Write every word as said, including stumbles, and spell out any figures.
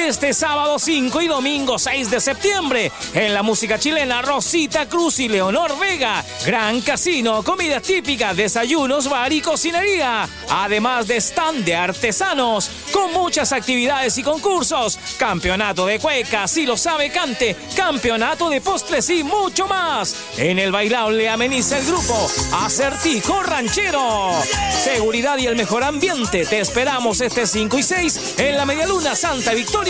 este sábado cinco y domingo seis de septiembre. En la música chilena, Rosita Cruz y Leonor Vega. Gran casino, comidas típicas, desayunos, bar y cocinería. Además de stand de artesanos, con muchas actividades y concursos. Campeonato de cuecas, si lo sabe cante. Campeonato de postres y mucho más. En el bailable ameniza el grupo Acertijo Ranchero. Seguridad y el mejor ambiente. Te esperamos este cinco y seis en la Medialuna Santa Victoria.